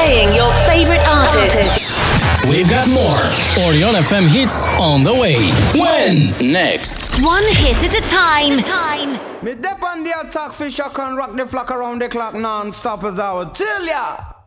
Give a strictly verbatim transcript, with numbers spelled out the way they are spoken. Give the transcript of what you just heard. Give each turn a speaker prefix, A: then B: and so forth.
A: playing your favorite artists.
B: We've got more Orion F M hits on the way. When? Next.
A: One hit at a time. time.
C: Me dep on the attack, fish I can rock the flock around the clock non-stop as I would tell ya.